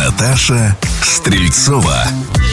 Наташа Стрельцова.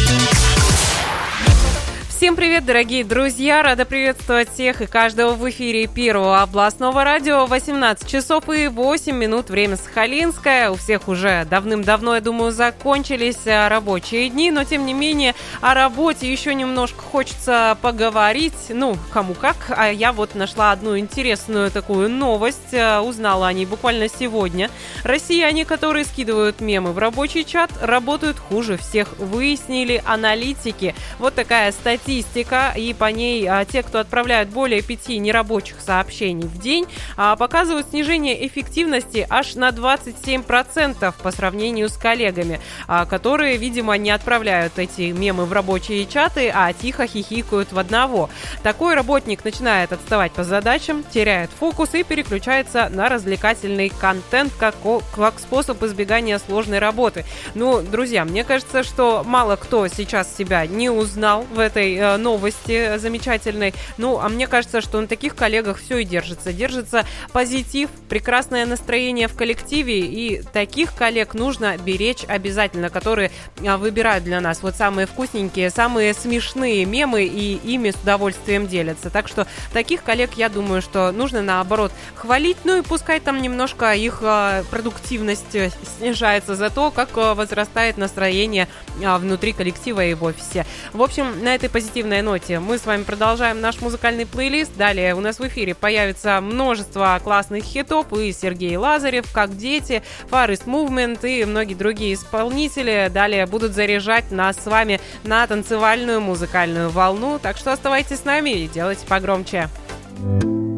Всем привет, дорогие друзья! Рада приветствовать всех и каждого в эфире Первого областного радио. 18 часов и 8 минут, время Сахалинское. У всех уже давным-давно, я думаю, закончились рабочие дни, но тем не менее о работе еще немножко хочется поговорить. Ну, кому как. А я вот нашла одну интересную такую новость, узнала о ней буквально сегодня. Россияне, которые скидывают мемы в рабочий чат, работают хуже всех, выяснили аналитики. Вот такая статья. И по ней те, кто отправляют более 5 нерабочих сообщений в день, показывают снижение эффективности аж на 27% по сравнению с коллегами, которые, видимо, не отправляют эти мемы в рабочие чаты, а тихо хихикают в одного. Такой работник начинает отставать по задачам, теряет фокус и переключается на развлекательный контент как способ избегания сложной работы. Ну, друзья, мне кажется, что мало кто сейчас себя не узнал в этой новости замечательной. Ну, а мне кажется, что на таких коллегах все и держится. Держится позитив, прекрасное настроение в коллективе, и таких коллег нужно беречь обязательно, которые выбирают для нас вот самые вкусненькие, самые смешные мемы и ими с удовольствием делятся. Так что таких коллег, я думаю, что нужно наоборот хвалить, ну и пускай там немножко их продуктивность снижается за то, как возрастает настроение внутри коллектива и в офисе. В общем, на этой позитивной ноте мы с вами продолжаем наш музыкальный плейлист. Далее у нас в эфире появится множество классных хитов, и Сергей Лазарев, «Как дети», Forest Movement и многие другие исполнители далее будут заряжать нас с вами на танцевальную музыкальную волну. Так что оставайтесь с нами и делайте погромче.